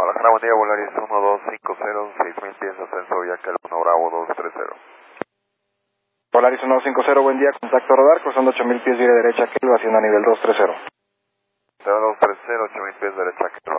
Guadalajara, buen día, Volaris 1250, 6000 pies, ascenso Yacal 1 Bravo 230. Volaris 150, buen día, contacto radar, cruzando 8000 pies, vía derecha, Kelvin, haciendo a nivel 230. 230, 8000 pies derecha,